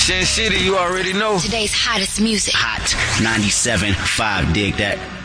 Sin City, you already know. Today's hottest music. Hot 97.5, dig that.